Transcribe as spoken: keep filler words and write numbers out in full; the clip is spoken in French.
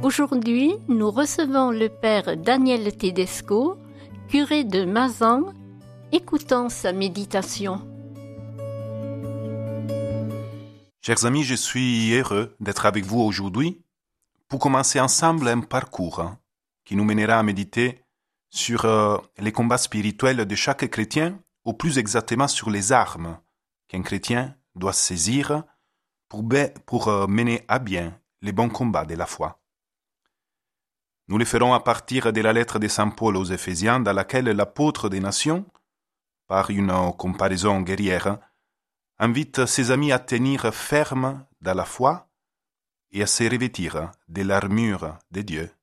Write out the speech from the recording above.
Aujourd'hui, nous recevons le père Daniel Tedesco, curé de Mazan. Écoutons sa méditation. Chers amis, je suis heureux d'être avec vous aujourd'hui pour commencer ensemble un parcours hein, qui nous mènera à méditer sur euh, les combats spirituels de chaque chrétien, ou plus exactement sur les armes qu'un chrétien doit saisir pour, be- pour euh, mener à bien les bons combats de la foi. Nous le ferons à partir de la lettre de Saint Paul aux Éphésiens, dans laquelle l'apôtre des nations, par une comparaison guerrière, invite ses amis à tenir ferme dans la foi et à se revêtir de l'armure de Dieu